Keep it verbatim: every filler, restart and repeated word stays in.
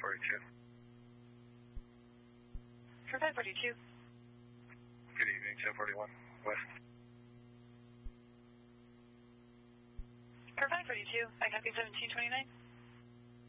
forty-two. For five forty-two. Good evening, ten forty-one, West. For five forty-two, I copy seventeen twenty-nine.